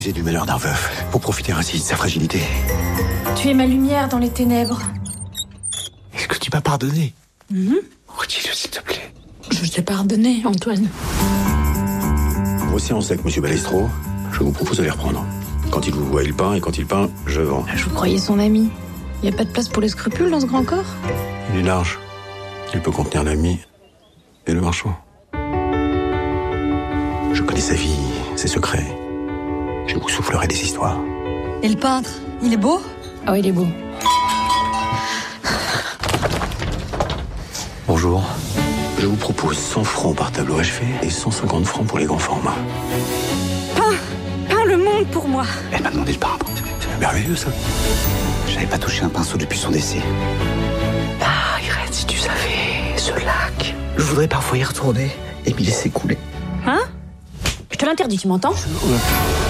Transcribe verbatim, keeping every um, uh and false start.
C'est du malheur d'un veuf, pour profiter ainsi de sa fragilité. Tu es ma lumière dans les ténèbres. Est-ce que tu m'as pardonné? Mmh. Redis-le, s'il te plaît. Je t'ai pardonné, Antoine. Voici en sec, monsieur Balestro. Je vous propose de les reprendre. Quand il vous voit, il peint, et quand il peint, je vends. Je vous croyais son ami. Y a pas de place pour les scrupules dans ce grand corps? Il est large. Il peut contenir l'ami et le marchand. Je connais sa vie, ses secrets. Je vous soufflerai des histoires. Et le peintre, il est beau? Ah oui, il est beau. Bonjour. Je vous propose cent francs par tableau achevé et cent cinquante francs pour les grands formats. Peins, peins le monde pour moi. Elle m'a demandé de peindre. C'est merveilleux, ça. J'avais pas touché un pinceau depuis son décès. Ah, Irène, si tu savais, ce lac. Je voudrais parfois y retourner et m'y laisser couler. Hein? Je te l'interdis, tu m'entends?